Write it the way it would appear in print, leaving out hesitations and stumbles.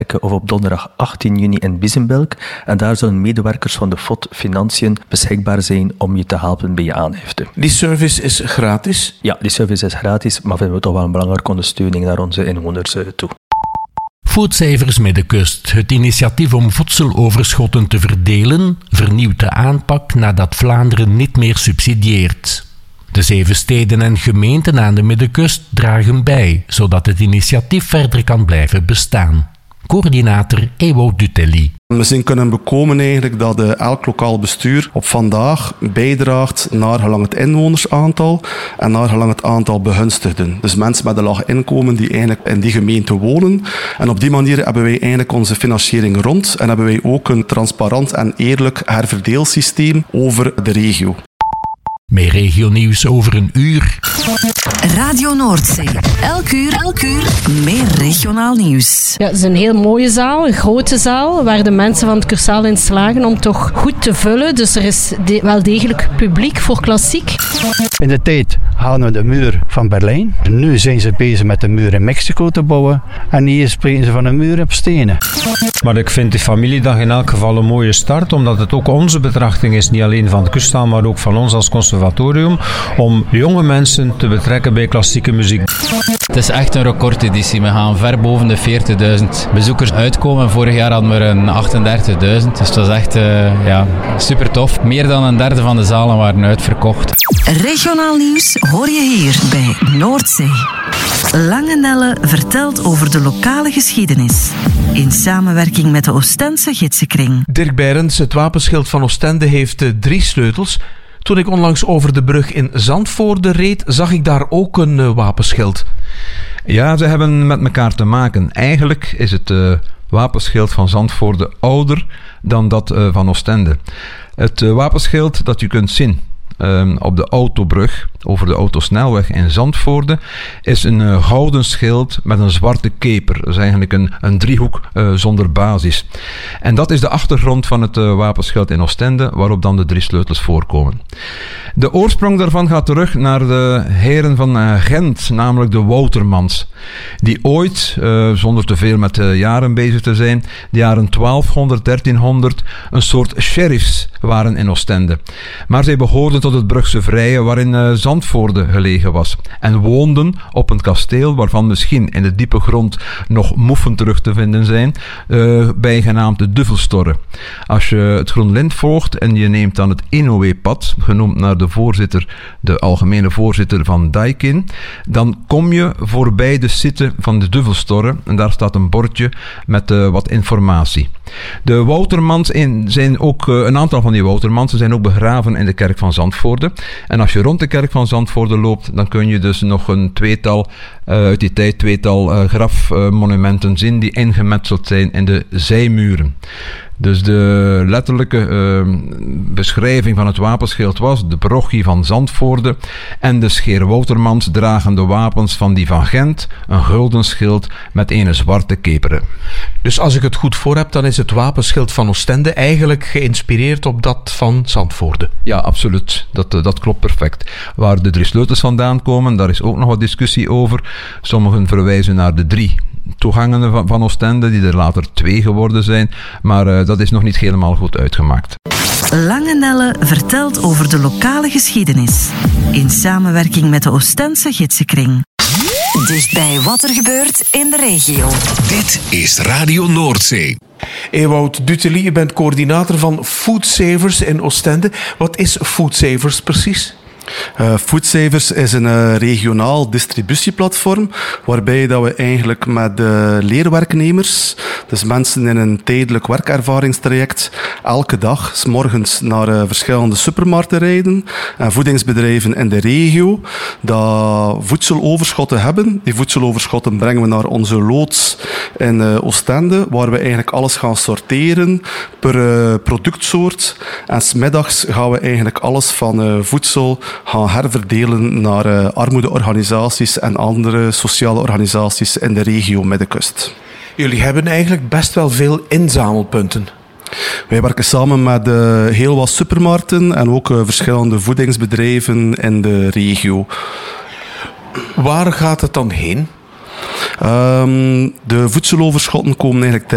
of op donderdag 18 juni in Biezenbelk. En daar zullen medewerkers van de FOD Financiën beschikbaar zijn om je te helpen bij je aangifte. Die service is gratis? Ja, die service is gratis, maar vinden we toch wel een belangrijke ondersteuning naar onze inwoners toe. Foodcijfers Middenkust, het initiatief om voedseloverschotten te verdelen, vernieuwt de aanpak nadat Vlaanderen niet meer subsidieert. De 7 steden en gemeenten aan de Middenkust dragen bij, zodat het initiatief verder kan blijven bestaan. Coördinator Ewout Dutelli. We zijn kunnen bekomen eigenlijk dat elk lokaal bestuur op vandaag bijdraagt naar gelang het inwonersaantal en naar gelang het aantal begunstigden. Dus mensen met een laag inkomen die eigenlijk in die gemeente wonen. En op die manier hebben wij eigenlijk onze financiering rond en hebben wij ook een transparant en eerlijk herverdeelsysteem over de regio. Meer regionieuws over een uur. Radio Noordzee. Elk uur meer regionaal nieuws. Ja, het is een heel mooie zaal, een grote zaal, waar de mensen van het cursaal in slagen om toch goed te vullen. Dus er is wel degelijk publiek voor klassiek. In de tijd hadden we de muur van Berlijn. Nu zijn ze bezig met de muur in Mexico te bouwen. En hier spreken ze van een muur op stenen. Maar ik vind de familiedag in elk geval een mooie start, omdat het ook onze betrachting is, niet alleen van het cursaal, maar ook van ons als conservatorium, om jonge mensen te betrekken bij klassieke muziek. Het is echt een recordeditie. We gaan ver boven de 40.000 bezoekers uitkomen. Vorig jaar hadden we er een 38.000. Dus het was echt super tof. Meer dan een derde van de zalen waren uitverkocht. Regionaal nieuws hoor je hier bij Noordzee. Lange Nelle vertelt over de lokale geschiedenis. In samenwerking met de Oostense Gidsenkring. Dirk Beirens, het wapenschild van Oostende, heeft 3 sleutels. Toen ik onlangs over de brug in Zandvoorde reed, zag ik daar ook een wapenschild. Ja, ze hebben met elkaar te maken. Eigenlijk is het wapenschild van Zandvoorde ouder dan dat van Oostende. Het wapenschild dat u kunt zien op de autobrug over de autosnelweg in Zandvoorde is een gouden schild met een zwarte keper. Dat is eigenlijk een driehoek zonder basis. En dat is de achtergrond van het wapenschild in Oostende, waarop dan de 3 sleutels voorkomen. De oorsprong daarvan gaat terug naar de heren van Gent, namelijk de Woutermans, die ooit, zonder te veel met jaren bezig te zijn, de jaren 1200, 1300, een soort sheriffs waren in Oostende. Maar zij behoorden tot het Brugse Vrije, waarin Zandvoorde gelegen was, en woonden op een kasteel waarvan misschien in de diepe grond nog moeffen terug te vinden zijn, bijgenaamd de Duvelstoren. Als je het Groenlint volgt en je neemt dan het Inoue-pad, genoemd naar de algemene voorzitter van Daikin, dan kom je voorbij de site van de Duvelstoren en daar staat een bordje met wat informatie. De Woutermans zijn ook, een aantal van die Woutermansen zijn ook begraven in de kerk van Zandvoorde. En als je rond de kerk van Zandvoorde loopt, dan kun je dus nog een uit die tijd tweetal grafmonumenten zien die ingemetseld zijn in de zijmuren. Dus de letterlijke beschrijving van het wapenschild was: de parochie van Zandvoorde en de scheer Woutermans dragen de wapens van die van Gent, een gulden schild met een zwarte keperen. Dus als ik het goed voor heb, dan is het wapenschild van Oostende eigenlijk geïnspireerd op dat van Zandvoorde. Ja, absoluut. Dat klopt perfect. Waar de 3 sleutels vandaan komen, daar is ook nog wat discussie over. Sommigen verwijzen naar de 3 toegangen van Oostende, die er later 2 geworden zijn, maar dat is nog niet helemaal goed uitgemaakt. Lange Nelle vertelt over de lokale geschiedenis. In samenwerking met de Oostense Gidsenkring. Dichtbij wat er gebeurt in de regio. Dit is Radio Noordzee. Ewout Dutelli, je bent coördinator van Foodsavers in Oostende. Wat is Foodsavers precies? Foodsavers is een regionaal distributieplatform waarbij dat we eigenlijk met leerwerknemers, dus mensen in een tijdelijk werkervaringstraject, elke dag 's morgens naar verschillende supermarkten rijden en voedingsbedrijven in de regio dat voedseloverschotten hebben. Die voedseloverschotten brengen we naar onze loods in Oostende, waar we eigenlijk alles gaan sorteren per productsoort. En 's middags gaan we eigenlijk alles van voedsel gaan herverdelen naar armoedeorganisaties en andere sociale organisaties in de regio Middenkust. Jullie hebben eigenlijk best wel veel inzamelpunten. Wij werken samen met heel wat supermarkten en ook verschillende voedingsbedrijven in de regio. Waar gaat het dan heen? De voedseloverschotten komen eigenlijk